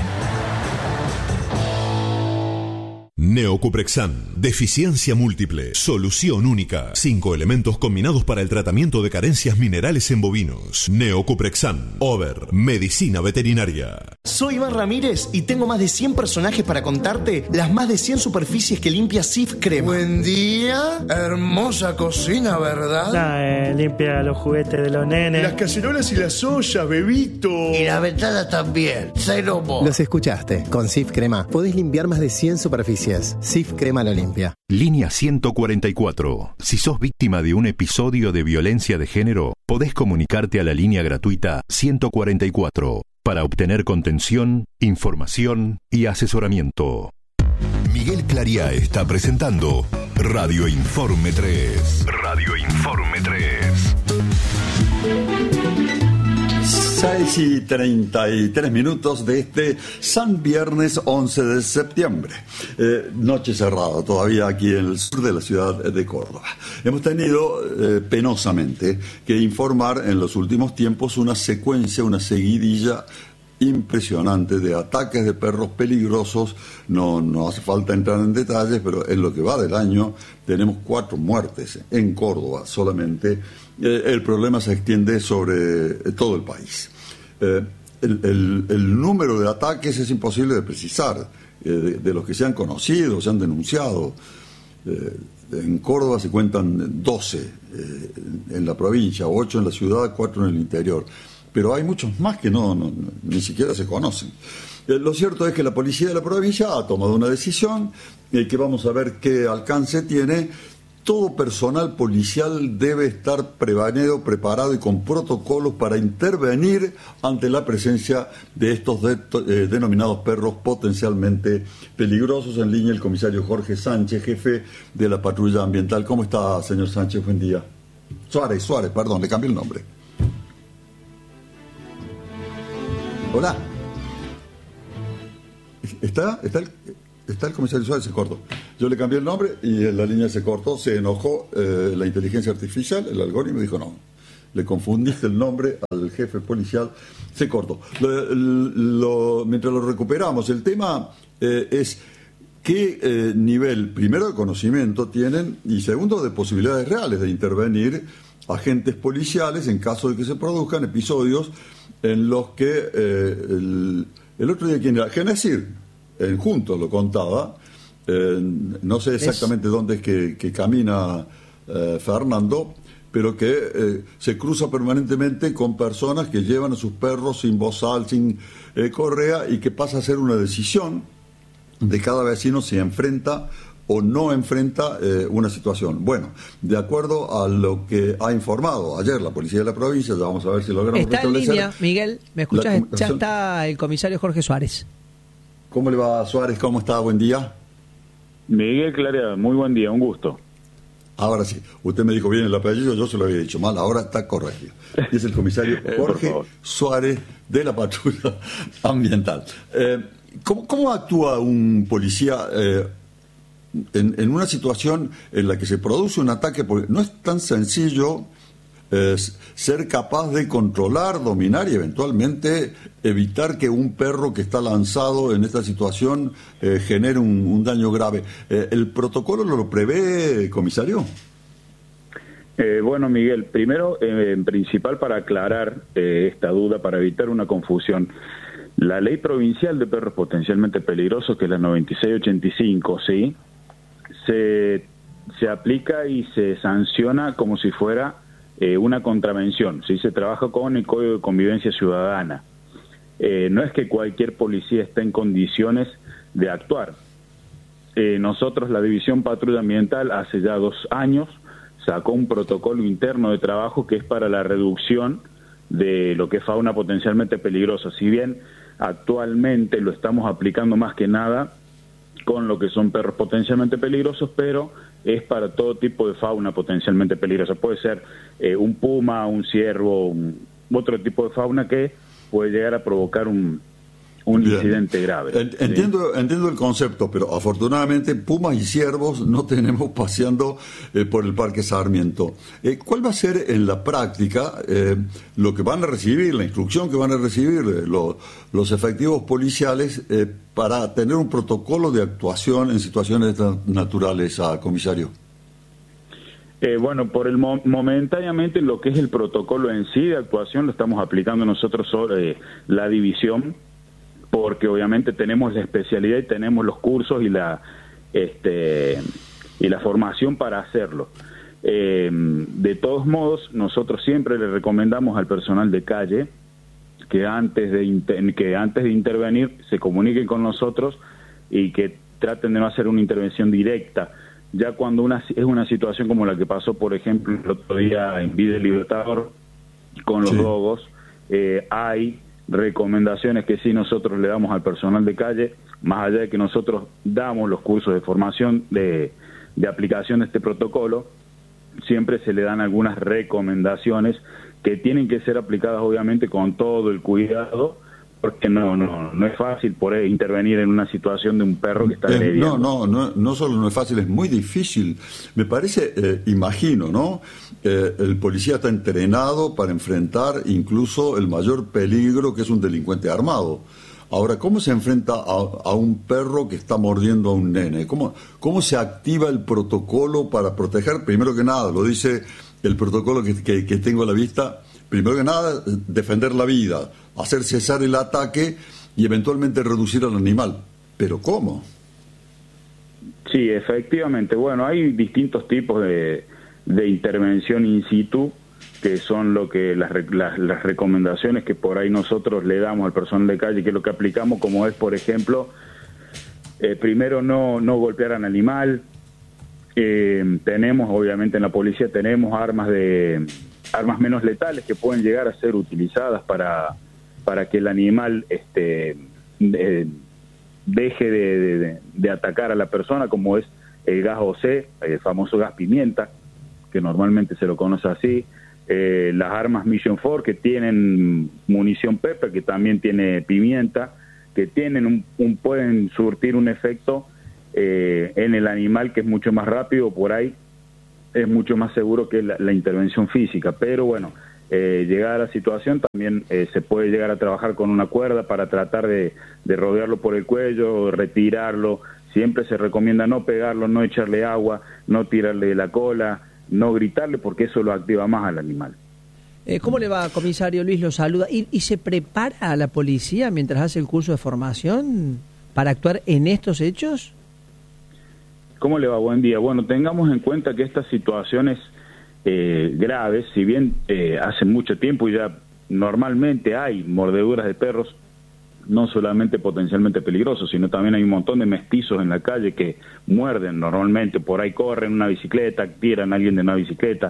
Neocuprexan, deficiencia múltiple, solución única. Cinco elementos combinados para el tratamiento de carencias minerales en bovinos. Neocuprexan, Over, medicina veterinaria. Soy Iván Ramírez y tengo más de cien personajes para contarte las más de cien superficies que limpia Sif Crema. Buen día, hermosa cocina, ¿verdad? Ah, eh, limpia los juguetes de los nenes. Las cacerolas y las ollas, bebito. Y la ventana también, cero mo. Los escuchaste, con Sif Crema podés limpiar más de cien superficies. Sif Crema la limpia. Línea ciento cuarenta y cuatro. Si sos víctima de un episodio de violencia de género, podés comunicarte a la línea gratuita ciento cuarenta y cuatro para obtener contención, información y asesoramiento. Miguel Clariá está presentando Radio Informe tres. Radio Informe tres. seis y treinta y tres minutos de este San Viernes once de septiembre. Eh, noche cerrada todavía aquí en el sur de la ciudad de Córdoba. Hemos tenido eh, penosamente que informar en los últimos tiempos una secuencia, una seguidilla impresionante de ataques de perros peligrosos. No, no hace falta entrar en detalles, pero en lo que va del año tenemos cuatro muertes en Córdoba solamente. Eh, el problema se extiende sobre todo el país. Eh, el, el, el número de ataques es imposible de precisar. eh, de, de los que se han conocido, se han denunciado. Eh, en Córdoba se cuentan doce eh, en la provincia, ocho en la ciudad, cuatro en el interior. Pero hay muchos más que no, no ni siquiera se conocen. Eh, lo cierto es que la policía de la provincia ha tomado una decisión eh, que vamos a ver qué alcance tiene. Todo personal policial debe estar prevenido, preparado y con protocolos para intervenir ante la presencia de estos de, eh, denominados perros potencialmente peligrosos. En línea el comisario Jorge Sánchez, jefe de la patrulla ambiental. ¿Cómo está, señor Sánchez? Buen día. Suárez, Suárez, perdón, le cambié el nombre. Hola. ¿Está? ¿Está el...? Está el comisario Suárez, se cortó. Yo le cambié el nombre y la línea se cortó, se enojó eh, la inteligencia artificial, el algoritmo dijo no, le confundiste el nombre al jefe policial, se cortó. Lo, lo, mientras lo recuperamos, el tema eh, es qué eh, nivel, primero, de conocimiento tienen y segundo, de posibilidades reales de intervenir agentes policiales en caso de que se produzcan episodios en los que eh, el, el otro día, ¿quién era? Genésir. En Juntos lo contaba, eh, no sé exactamente es... dónde es que, que camina eh, Fernando, pero que eh, se cruza permanentemente con personas que llevan a sus perros sin bozal, sin eh, correa, y que pasa a ser una decisión de cada vecino si enfrenta o no enfrenta eh, una situación. Bueno, de acuerdo a lo que ha informado ayer la policía de la provincia, ya vamos a ver si logramos está restablecer. En línea, Miguel, ¿me escuchas? Ya está el comisario Jorge Suárez. ¿Cómo le va, Suárez? ¿Cómo está? Buen día. Miguel Clarea, muy buen día, un gusto. Ahora sí, usted me dijo bien el apellido, yo se lo había dicho mal, ahora está corregido. Y es el comisario Jorge Suárez de la patrulla ambiental. Eh, ¿cómo, ¿Cómo actúa un policía eh, en, en una situación en la que se produce un ataque? Porque no es tan sencillo eh, ser capaz de controlar, dominar y eventualmente evitar que un perro que está lanzado en esta situación eh, genere un, un daño grave. Eh, ¿El protocolo lo prevé, comisario? Eh, bueno, Miguel, primero, eh, en principal para aclarar eh, esta duda, para evitar una confusión, la ley provincial de perros potencialmente peligrosos, que es la noventa y seis ochenta y cinco, ¿sí? Se, se aplica y se sanciona como si fuera eh, una contravención, ¿sí? Se trabaja con el Código de Convivencia Ciudadana. Eh, no es que cualquier policía esté en condiciones de actuar. Eh, nosotros, la División Patrulla Ambiental, hace ya dos años, sacó un protocolo interno de trabajo que es para la reducción de lo que es fauna potencialmente peligrosa. Si bien actualmente lo estamos aplicando más que nada con lo que son perros potencialmente peligrosos, pero es para todo tipo de fauna potencialmente peligrosa. Puede ser eh, un puma, un ciervo, un, otro tipo de fauna que puede llegar a provocar un, un incidente grave. Entiendo, ¿sí? entiendo el concepto, pero afortunadamente pumas y ciervos no tenemos paseando eh, por el Parque Sarmiento. Eh, ¿Cuál va a ser en la práctica eh, lo que van a recibir, la instrucción que van a recibir eh, lo, los efectivos policiales eh, para tener un protocolo de actuación en situaciones naturales, a comisario? Eh, bueno, por el mo momentáneamente lo que es el protocolo en sí de actuación lo estamos aplicando nosotros sobre eh, la división, porque obviamente tenemos la especialidad y tenemos los cursos y la este y la formación para hacerlo. Eh, de todos modos, nosotros siempre le recomendamos al personal de calle que antes de que antes de intervenir se comuniquen con nosotros y que traten de no hacer una intervención directa. Ya cuando una, es una situación como la que pasó, por ejemplo, el otro día en Vida Libertador con los sí. dogos, eh, hay recomendaciones que sí nosotros le damos al personal de calle, más allá de que nosotros damos los cursos de formación de, de aplicación de este protocolo, siempre se le dan algunas recomendaciones que tienen que ser aplicadas obviamente con todo el cuidado, porque no no no es fácil poder intervenir en una situación de un perro que está eh, agrediendo. No, no, no, no solo no es fácil, es muy difícil. Me parece, eh, imagino, ¿no? Eh, el policía está entrenado para enfrentar incluso el mayor peligro, que es un delincuente armado. Ahora, ¿cómo se enfrenta a, a un perro que está mordiendo a un nene? ¿Cómo, ¿Cómo se activa el protocolo para proteger? Primero que nada, lo dice el protocolo que, que, que tengo a la vista, primero que nada, defender la vida, hacer cesar el ataque y eventualmente reducir al animal. pero ¿cómo? Sí, efectivamente. Bueno, hay distintos tipos de, de intervención in situ, que son lo que las, las, las recomendaciones que por ahí nosotros le damos al personal de calle, que es lo que aplicamos, como es, por ejemplo, eh, primero no, no golpear al animal. Eh, tenemos, obviamente en la policía tenemos armas de armas menos letales que pueden llegar a ser utilizadas para, para que el animal este, eh, deje de, de, de atacar a la persona, como es el gas O C, el famoso gas pimienta, que normalmente se lo conoce así. Eh, las armas Mission cuatro, que tienen munición pepper, que también tiene pimienta, que tienen un, un pueden surtir un efecto eh, en el animal que es mucho más rápido, por ahí es mucho más seguro que la, la intervención física. Pero bueno, eh, llegada a la situación también eh, se puede llegar a trabajar con una cuerda para tratar de, de rodearlo por el cuello, retirarlo. Siempre se recomienda no pegarlo, no echarle agua, no tirarle de la cola, no gritarle, porque eso lo activa más al animal. Eh, ¿Cómo le va, comisario Luis? Lo saluda. ¿Y, ¿Y se prepara a la policía mientras hace el curso de formación para actuar en estos hechos? ¿Cómo le va? Buen día. Bueno, tengamos en cuenta que estas situaciones eh, graves, si bien eh, hace mucho tiempo y ya normalmente hay mordeduras de perros, no solamente potencialmente peligrosos, sino también hay un montón de mestizos en la calle que muerden normalmente, por ahí corren una bicicleta, tiran a alguien de una bicicleta.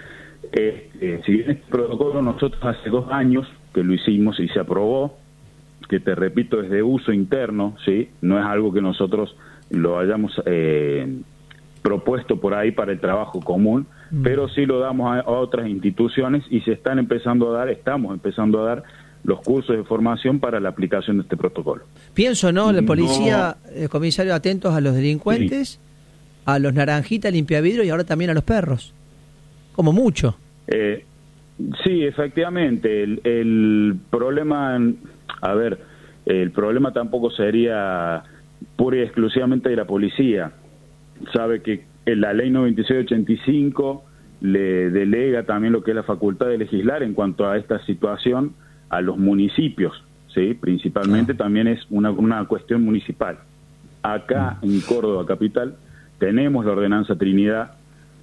Eh, eh, si bien este protocolo nosotros hace dos años que lo hicimos y se aprobó, que te repito es de uso interno, sí, no es algo que nosotros lo hayamos eh, propuesto por ahí para el trabajo común, mm. pero sí lo damos a, a otras instituciones y se están empezando a dar, estamos empezando a dar los cursos de formación para la aplicación de este protocolo. Pienso, ¿no? La policía, no. Eh, comisario, atentos a los delincuentes, sí. a los naranjitas, limpiavidrios y ahora también a los perros. Como mucho. Eh, sí, efectivamente. El, el problema, a ver, el problema tampoco sería pura y exclusivamente de la policía. Sabe que la ley noventa y seis ochenta y cinco le delega también lo que es la facultad de legislar en cuanto a esta situación a los municipios, sí, principalmente ah. también es una, una cuestión municipal. Acá mm. en Córdoba capital tenemos la ordenanza Trinidad,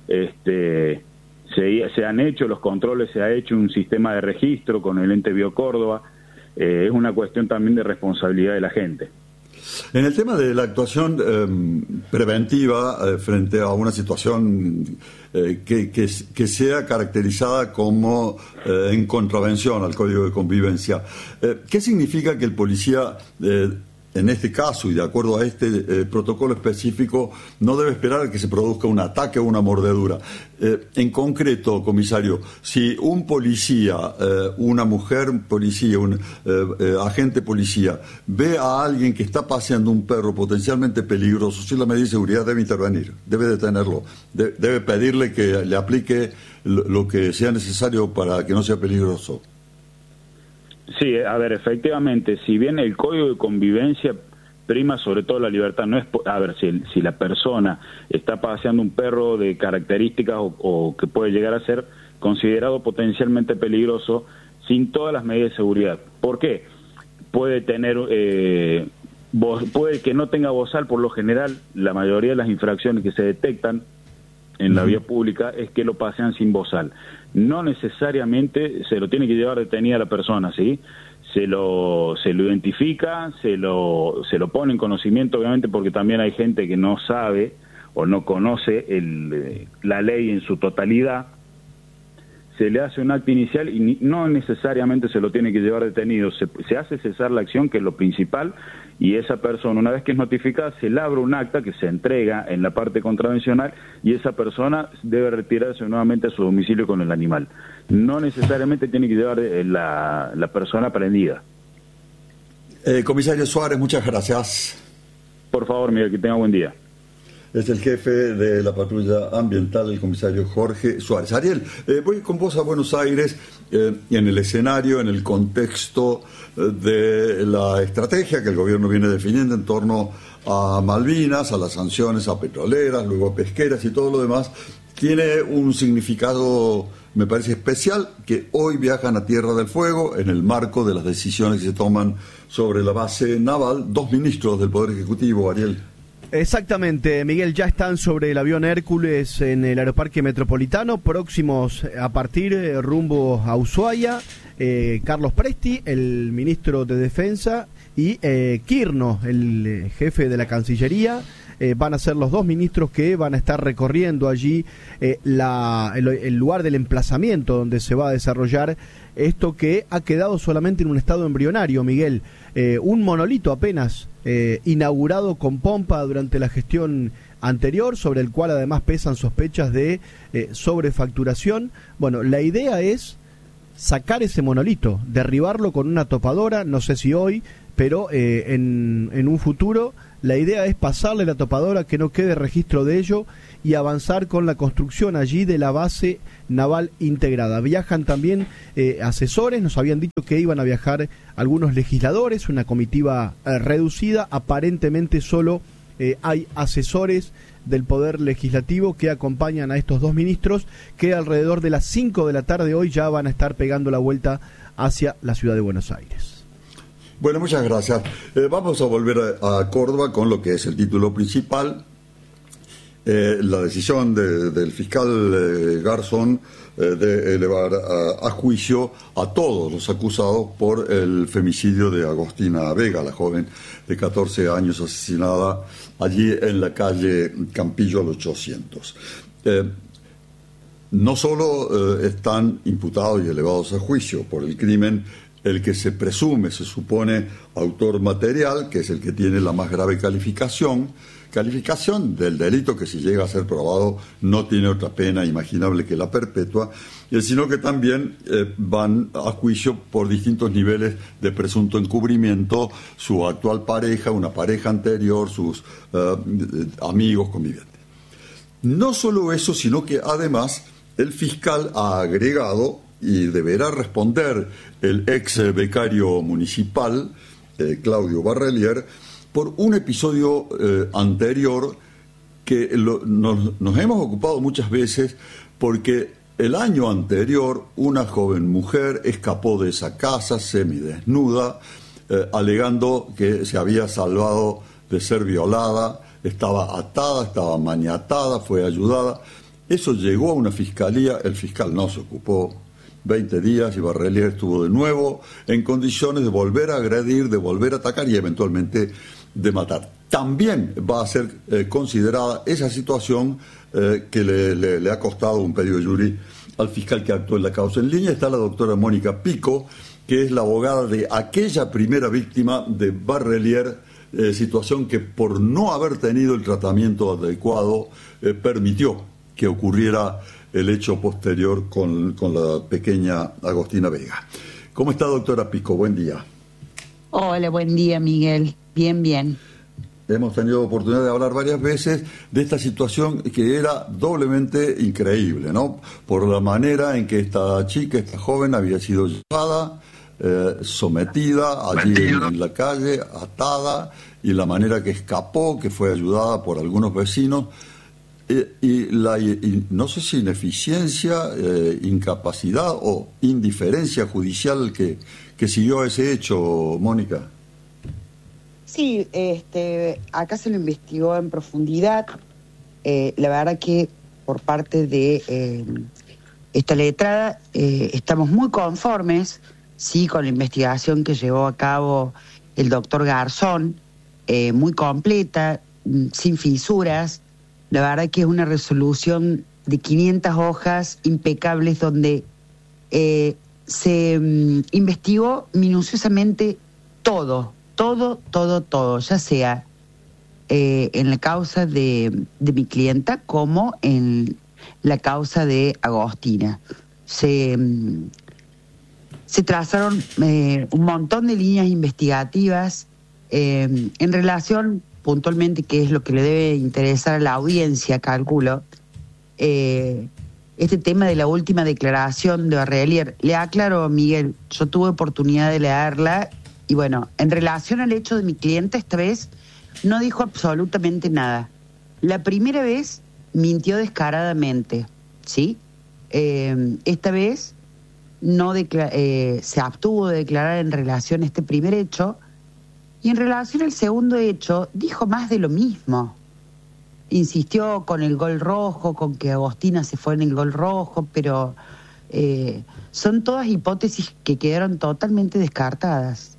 este, se, se han hecho los controles, se ha hecho un sistema de registro con el ente Biocórdoba, eh, es una cuestión también de responsabilidad de la gente. En el tema de la actuación eh, preventiva eh, frente a una situación eh, que, que, que sea caracterizada como eh, en contravención al Código de Convivencia, eh, ¿qué significa que el policía, eh, en este caso y de acuerdo a este eh, protocolo específico, no debe esperar a que se produzca un ataque o una mordedura? Eh, en concreto, comisario, si un policía, eh, una mujer policía, un eh, eh, agente policía, ve a alguien que está paseando un perro potencialmente peligroso, si la medida de seguridad debe intervenir, debe detenerlo, de, debe pedirle que le aplique lo, lo que sea necesario para que no sea peligroso. Sí, a ver, efectivamente, si bien el Código de Convivencia prima sobre todo la libertad, no es, a ver, si, si la persona está paseando un perro de características o, o que puede llegar a ser considerado potencialmente peligroso sin todas las medidas de seguridad. ¿Por qué? Puede tener, eh, voz, puede que no tenga bozal, por lo general, la mayoría de las infracciones que se detectan en la vía pública es que lo pasean sin bozal. No necesariamente se lo tiene que llevar detenida la persona, ¿sí? Se lo, se lo identifica, se lo, se lo pone en conocimiento, obviamente, porque también hay gente que no sabe o no conoce el, la ley en su totalidad. Se le hace un acto inicial y ni, no necesariamente se lo tiene que llevar detenido. Se, se hace cesar la acción, que es lo principal, y esa persona, una vez que es notificada, se labra un acta que se entrega en la parte contravencional y esa persona debe retirarse nuevamente a su domicilio con el animal. No necesariamente tiene que llevar la, la persona prendida. Eh, comisario Suárez, muchas gracias. Por favor, Miguel, que tenga buen día. Es el jefe de la patrulla ambiental, el comisario Jorge Suárez. Ariel, eh, voy con vos a Buenos Aires, eh, en el escenario, en el contexto eh, de la estrategia que el gobierno viene definiendo en torno a Malvinas, a las sanciones a petroleras, luego a pesqueras y todo lo demás. tiene un significado, me parece especial, que hoy viajan a Tierra del Fuego en el marco de las decisiones que se toman sobre la base naval dos ministros del Poder Ejecutivo, Ariel. Exactamente, Miguel, ya están sobre el avión Hércules en el Aeroparque Metropolitano, próximos a partir eh, rumbo a Ushuaia, eh, Carlos Presti, el ministro de Defensa, y eh, Quirno, el eh, jefe de la Cancillería. Eh, van a ser los dos ministros que van a estar recorriendo allí eh, la, el, el lugar del emplazamiento donde se va a desarrollar esto que ha quedado solamente en un estado embrionario, Miguel. Eh, un monolito apenas eh, inaugurado con pompa durante la gestión anterior, sobre el cual además pesan sospechas de eh, sobrefacturación. Bueno, la idea es sacar ese monolito, derribarlo con una topadora, no sé si hoy, pero eh, en, en un futuro la idea es pasarle la topadora, que no quede registro de ello, y avanzar con la construcción allí de la base naval integrada. Viajan también eh, asesores, nos habían dicho que iban a viajar algunos legisladores, una comitiva eh, reducida, aparentemente solo eh, hay asesores del Poder Legislativo que acompañan a estos dos ministros, que alrededor de las cinco de la tarde hoy ya van a estar pegando la vuelta hacia la ciudad de Buenos Aires. Bueno, muchas gracias. Eh, vamos a volver a, a Córdoba con lo que es el título principal. Eh, la decisión de, del fiscal eh, Garzón eh, de elevar a, a juicio a todos los acusados por el femicidio de Agostina Vega, la joven de catorce años asesinada allí en la calle Campillo al ochocientos. Eh, no solo eh, están imputados y elevados a juicio por el crimen el que se presume, se supone, autor material, que es el que tiene la más grave calificación, calificación del delito que, si llega a ser probado, no tiene otra pena imaginable que la perpetua, sino que también eh, van a juicio por distintos niveles de presunto encubrimiento, su actual pareja, una pareja anterior, sus eh, amigos, convivientes. No solo eso, sino que además el fiscal ha agregado, y deberá responder el ex becario municipal, eh, Claudio Barrelier, por un episodio eh, anterior que lo, nos, nos hemos ocupado muchas veces, porque el año anterior una joven mujer escapó de esa casa semidesnuda, eh, alegando que se había salvado de ser violada, estaba atada, estaba maniatada, fue ayudada. Eso llegó a una fiscalía, el fiscal no se ocupó veinte días y Barrelier estuvo de nuevo en condiciones de volver a agredir, de volver a atacar y eventualmente de matar. También va a ser eh, considerada esa situación eh, que le, le, le ha costado un pedido de jury al fiscal que actuó en la causa. En línea está la doctora Mónica Pico, que es la abogada de aquella primera víctima de Barrelier, eh, situación que por no haber tenido el tratamiento adecuado eh, permitió que ocurriera el hecho posterior con, con la pequeña Agostina Vega. ¿Cómo está, doctora Pico? Buen día. Hola, buen día, Miguel. Bien, bien. Hemos tenido oportunidad de hablar varias veces de esta situación que era doblemente increíble, ¿no? Por la manera en que esta chica, esta joven, había sido llevada, eh, sometida allí en, en la calle, atada, y la manera que escapó, que fue ayudada por algunos vecinos. Y, y la y, no sé si ineficiencia, eh, incapacidad o indiferencia judicial que, que siguió a ese hecho, Mónica. Sí, este, acá se lo investigó en profundidad. Eh, la verdad que por parte de eh, esta letrada eh, estamos muy conformes, sí, con la investigación que llevó a cabo el doctor Garzón, eh, muy completa, sin fisuras. La verdad que es una resolución de quinientas hojas impecables donde eh, se um, investigó minuciosamente todo, todo, todo, todo, ya sea eh, en la causa de, de mi clienta como en la causa de Agostina. Se, um, se trazaron eh, un montón de líneas investigativas eh, en relación puntualmente, que es lo que le debe interesar a la audiencia, calculo, eh, este tema de la última declaración de Barrelier. Le aclaro, Miguel, yo tuve oportunidad de leerla y bueno, en relación al hecho de mi cliente, esta vez no dijo absolutamente nada. La primera vez mintió descaradamente, ¿sí? Eh, esta vez no decla- eh, se abstuvo de declarar en relación a este primer hecho, y en relación al segundo hecho dijo más de lo mismo. Insistió con el gol rojo, con que Agostina se fue en el gol rojo, pero eh, son todas hipótesis que quedaron totalmente descartadas.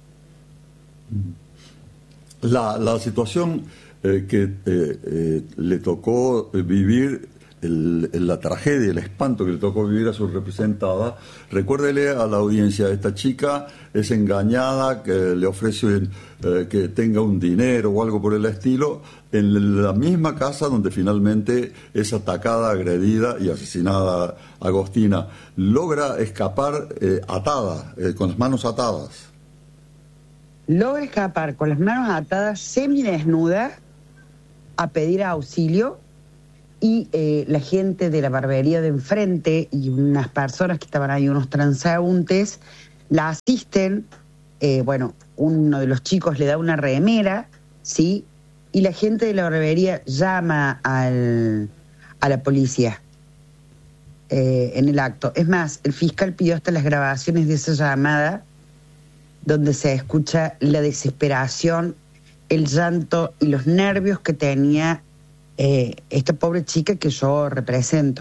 La, la situación eh, que eh, eh, le tocó vivir, el, la tragedia, el espanto que le tocó vivir a su representada, recuérdele a la audiencia, esta chica es engañada, que le ofrecen eh, que tenga un dinero o algo por el estilo, en la misma casa donde finalmente es atacada, agredida y asesinada Agostina. Logra escapar eh, atada, eh, con las manos atadas. Logra escapar con las manos atadas, semidesnuda, a pedir auxilio, y eh, la gente de la barbería de enfrente y unas personas que estaban ahí, unos transeúntes, la asisten. Eh, bueno, uno de los chicos le da una remera, ¿sí? Y la gente de la barbería llama al, a la policía eh, en el acto. Es más, el fiscal pidió hasta las grabaciones de esa llamada, donde se escucha la desesperación, el llanto y los nervios que tenía eh, esta pobre chica que yo represento.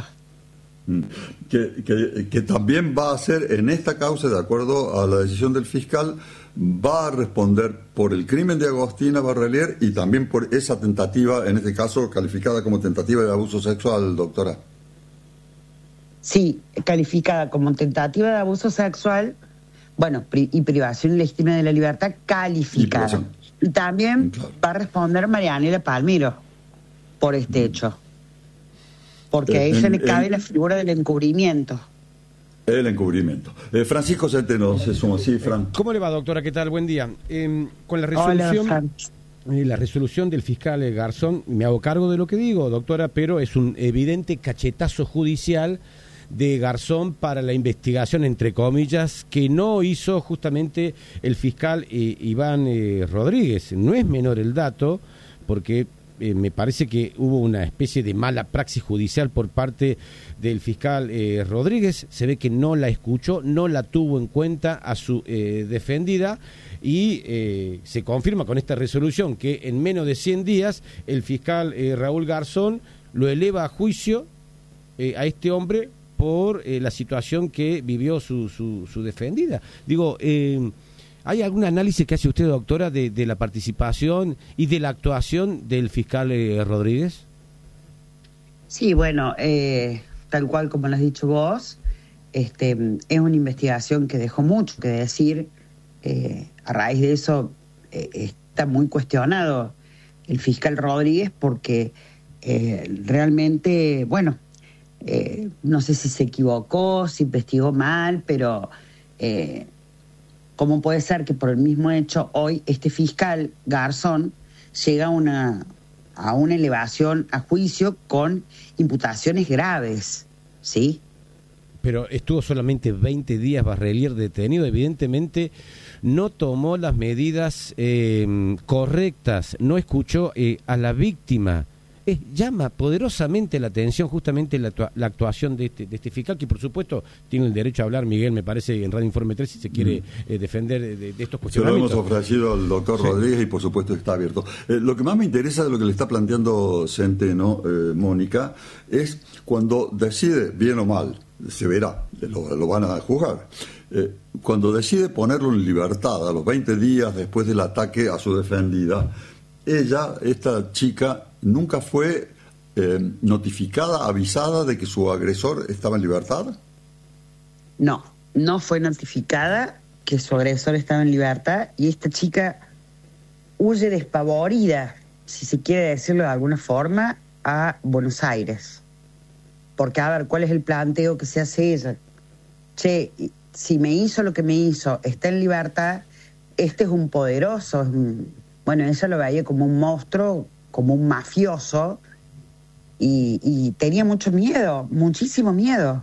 Que, que, que también va a ser en esta causa, de acuerdo a la decisión del fiscal, va a responder por el crimen de Agostina Barrelier y también por esa tentativa, en este caso calificada como tentativa de abuso sexual, doctora. Sí, calificada como tentativa de abuso sexual, bueno, pri- y privación ilegítima de la libertad calificada. Y, y también claro. va a responder Marianela Palmiro por este mm. hecho. Porque eh, a ella en, le cabe en... la figura del encubrimiento. El encubrimiento. Eh, Francisco Centeno se suma así, Fran. ¿Cómo le va, doctora? ¿Qué tal? Buen día. Eh, con la resolución, Hola, eh, la resolución del fiscal Garzón, me hago cargo de lo que digo, doctora, pero es un evidente cachetazo judicial de Garzón para la investigación, entre comillas, que no hizo justamente el fiscal eh, Iván eh, Rodríguez. No es menor el dato, porque Eh, me parece que hubo una especie de mala praxis judicial por parte del fiscal eh, Rodríguez. Se ve que no la escuchó, no la tuvo en cuenta a su eh, defendida, y eh, se confirma con esta resolución que en menos de cien días el fiscal eh, Raúl Garzón lo eleva a juicio eh, a este hombre por eh, la situación que vivió su, su, su defendida. Digo, eh, ¿hay algún análisis que hace usted, doctora, de, de la participación y de la actuación del fiscal eh, Rodríguez? Sí, bueno, eh, tal cual como lo has dicho vos, este, es una investigación que dejó mucho que decir. Eh, a raíz de eso eh, está muy cuestionado el fiscal Rodríguez porque eh, realmente, bueno, eh, no sé si se equivocó, si investigó mal, pero... Eh, ¿Cómo puede ser que por el mismo hecho hoy este fiscal Garzón llega a una, a una elevación a juicio con imputaciones graves? ¿Sí? Pero estuvo solamente veinte días Barrelier detenido, evidentemente no tomó las medidas eh, correctas, no escuchó eh, a la víctima. Eh, llama poderosamente la atención justamente la, la actuación de este, de este fiscal, que por supuesto tiene el derecho a hablar, Miguel, me parece, en Radio Informe tres, si se quiere mm. eh, defender de, de estos cuestionamientos. Se lo hemos ofrecido al doctor sí. Rodríguez y por supuesto está abierto. Eh, lo que más me interesa de lo que le está planteando Centeno, eh, Mónica, es cuando decide, bien o mal, se verá, lo, lo van a juzgar, eh, cuando decide ponerlo en libertad a los veinte días después del ataque a su defendida, ella, esta chica, nunca fue eh, notificada, avisada de que su agresor estaba en libertad. No, no fue notificada que su agresor estaba en libertad, y esta chica huye despavorida, si se quiere decirlo de alguna forma, a Buenos Aires. Porque, a ver, ¿cuál es el planteo que se hace ella? Che, si me hizo lo que me hizo, está en libertad, este es un poderoso, es un... bueno, ella lo veía como un monstruo, como un mafioso, y, y tenía mucho miedo, muchísimo miedo.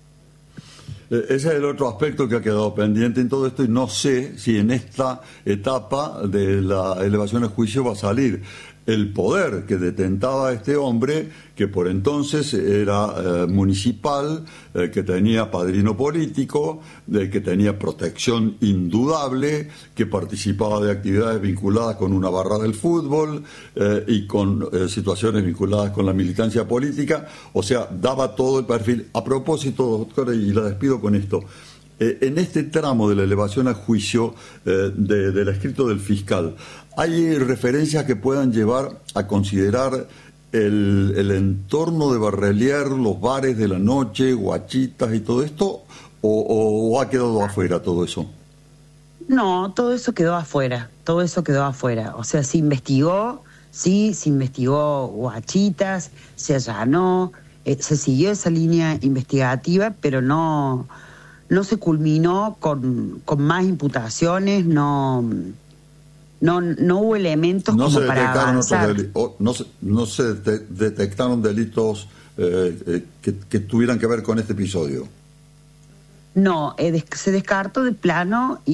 Ese es el otro aspecto que ha quedado pendiente en todo esto, y no sé si en esta etapa de la elevación a juicio va a salir. el poder que detentaba este hombre, que por entonces era eh, municipal, eh, que tenía padrino político, de que tenía protección indudable, que participaba de actividades vinculadas con una barra del fútbol eh, y con eh, situaciones vinculadas con la militancia política, o sea, daba todo el perfil. A propósito, doctora, y la despido con esto, eh, en este tramo de la elevación a juicio eh, de, del escrito del fiscal, ¿hay referencias que puedan llevar a considerar el, el entorno de Barrelier, los bares de la noche, guachitas y todo esto, o, o ha quedado afuera todo eso? No, todo eso quedó afuera, todo eso quedó afuera. O sea, se investigó, sí, se investigó guachitas, se allanó, eh, se siguió esa línea investigativa, pero no, no se culminó con, con más imputaciones, no... No, no hubo elementos no como se para avanzar. Otros deli- no se, no se de- detectaron delitos eh, eh, que, que tuvieran que ver con este episodio. No, eh, des- se descartó de plano y